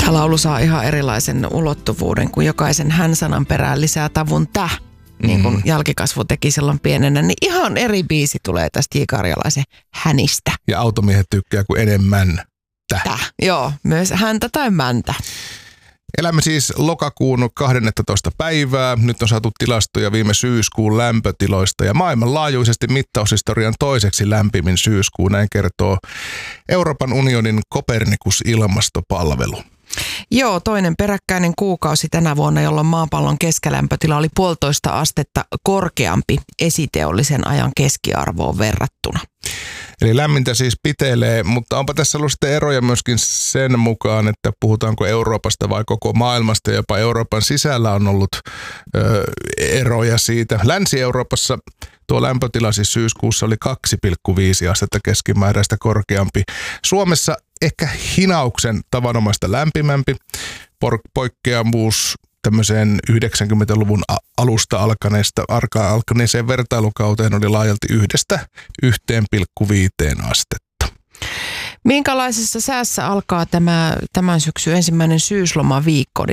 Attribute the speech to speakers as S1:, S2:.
S1: Tämä laulu saa ihan erilaisen ulottuvuuden, kun jokaisen hän-sanan perään lisää tavun niin kuin jälkikasvu teki silloin pienenä, niin ihan eri biisi tulee tästä J. Karjalaisen hänistä.
S2: Ja automiehet tykkää kuin enemmän
S1: Joo, myös häntä tai mäntä.
S2: Elämme siis lokakuun 12. päivää. Nyt on saatu tilastoja viime syyskuun lämpötiloista ja maailmanlaajuisesti mittaushistorian toiseksi lämpimin syyskuu. Näin kertoo Euroopan unionin Copernicus-ilmastopalvelu.
S1: Joo, toinen peräkkäinen kuukausi tänä vuonna, jolloin maapallon keskilämpötila oli 1,5 astetta korkeampi esiteollisen ajan keskiarvoon verrattuna.
S2: Eli lämmintä siis pitelee, mutta onpa tässä ollut sitten eroja myöskin sen mukaan, että puhutaanko Euroopasta vai koko maailmasta. Jopa Euroopan sisällä on ollut eroja siitä. Länsi-Euroopassa tuo lämpötila siis syyskuussa oli 2,5 astetta keskimääräistä korkeampi. Suomessa ehkä hinauksen tavanomaista lämpimämpi. Poikkeavuus tämmöiseen 90-luvun alusta alkaneeseen vertailukauteen oli laajalti 1-1,5 astetta.
S1: Minkälaisessa säässä alkaa tämän syksyn ensimmäinen syyslomaviikko?